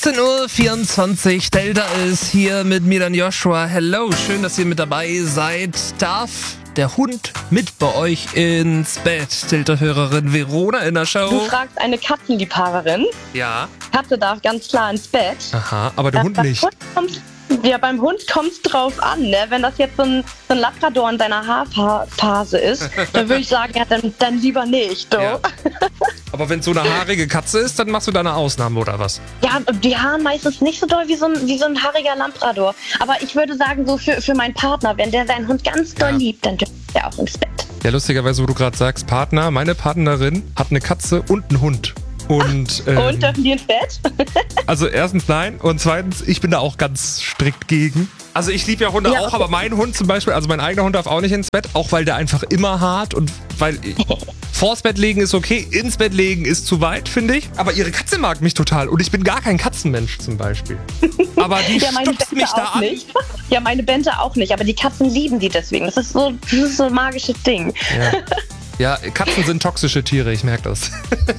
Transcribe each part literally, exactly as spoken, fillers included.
achtzehn Uhr vierundzwanzig, Delta ist hier mit Milan Joshua. Hello, schön, dass ihr mit dabei seid. Darf der Hund mit bei euch ins Bett? Delta-Hörerin Verona in der Show. Du fragst eine Katzenliebhaberin. Ja. Katze darf ganz klar ins Bett. Aha, aber der Ja, Hund beim nicht. Hund kommt's- Ja, beim Hund kommt es drauf an, ne? Wenn das jetzt so ein, so ein Labrador in deiner Haarphase ist, dann würde ich sagen, ja, dann, dann lieber nicht. Du. Ja. Aber wenn es so eine haarige Katze ist, dann machst du da eine Ausnahme oder was? Ja, die haaren meistens nicht so doll wie so ein, wie so ein haariger Labrador. Aber ich würde sagen, so für, für meinen Partner, wenn der seinen Hund ganz doll Ja. liebt, dann dürfte er auch ins Bett. Ja, lustigerweise, wo du gerade sagst, Partner, meine Partnerin hat eine Katze und einen Hund. Und, ähm, Und dürfen die ins Bett? also erstens nein und zweitens, ich bin da auch ganz strikt gegen. Also ich liebe ja Hunde Ja, auch, okay. aber mein Hund zum Beispiel, also mein eigener Hund darf auch nicht ins Bett, auch weil der einfach immer hart und weil vors Bett legen ist okay, ins Bett legen ist zu weit, finde ich. Aber ihre Katze mag mich total und ich bin gar kein Katzenmensch zum Beispiel. Aber die Ja, meine stupst Bente mich da auch an. nicht. Ja, meine Bente auch nicht, aber die Katzen lieben die deswegen. Das ist so, das ist so ein magisches Ding. Ja. Ja, Katzen sind toxische Tiere, ich merke das.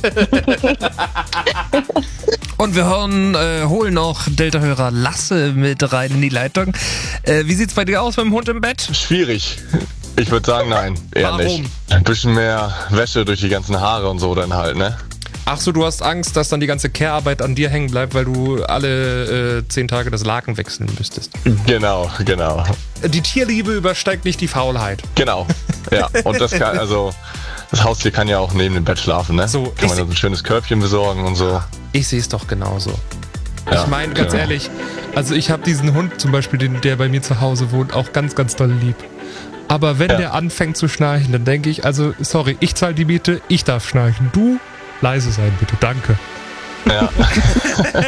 Und wir hören, äh, holen noch Delta-Hörer Lasse mit rein in die Leitung. Äh, wie sieht's bei dir aus beim Hund im Bett? Schwierig. Ich würde sagen, nein, eher Warum? nicht. Ein bisschen mehr Wäsche durch die ganzen Haare und so dann halt, ne? Ach so, du hast Angst, dass dann die ganze Care-Arbeit an dir hängen bleibt, weil du alle äh, zehn Tage das Laken wechseln müsstest. Genau, genau. Die Tierliebe übersteigt nicht die Faulheit. Genau. Ja, und das kann, also, das Haustier kann ja auch neben dem Bett schlafen, ne? So, kann ich man dann so ein schönes Körbchen besorgen und so. Ich sehe es doch genauso. Ja, Ich meine, ganz genau. ehrlich, also ich habe diesen Hund zum Beispiel, den, der bei mir zu Hause wohnt, auch ganz, ganz doll lieb. Aber wenn Ja. der anfängt zu schnarchen, dann denke ich, also sorry, ich zahle die Miete, ich darf schnarchen. Du leise sein bitte, danke. Ja.